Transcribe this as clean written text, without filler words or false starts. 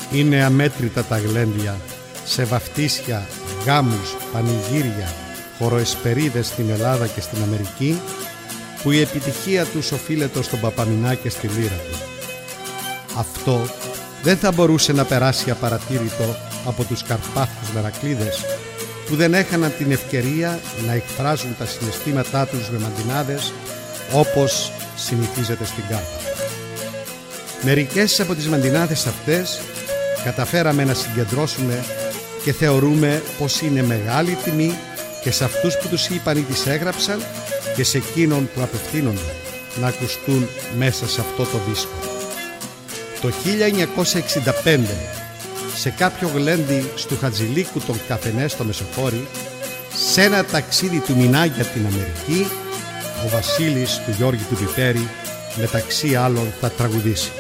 Είναι αμέτρητα τα γλέντια σε βαφτίσια, γάμους, πανηγύρια, χωροεσπερίδες στην Ελλάδα και στην Αμερική, που η επιτυχία τους οφείλεται στον Παπαμινά και στη λύρα του. Αυτό δεν θα μπορούσε να περάσει απαρατήρητο από τους Καρπάθους Μερακλείδες, που δεν έχαναν την ευκαιρία να εκφράζουν τα συναισθήματά τους με μαντινάδες όπως συνηθίζεται στην Κάρπαθο. Μερικές από τις μαντινάδες αυτές καταφέραμε να συγκεντρώσουμε και θεωρούμε πως είναι μεγάλη τιμή και σε αυτούς που τους είπαν ή τις έγραψαν και σε εκείνον που απευθύνονται να ακουστούν μέσα σε αυτό το δίσκο. Το 1965, σε κάποιο γλέντι στου Χατζηλίκου των Καφενέ στο Μεσοχώρι, σε ένα ταξίδι του Μινά για την Αμερική, ο Βασίλης του Γιώργη του Πιπέρη μεταξύ άλλων θα τραγουδήσει.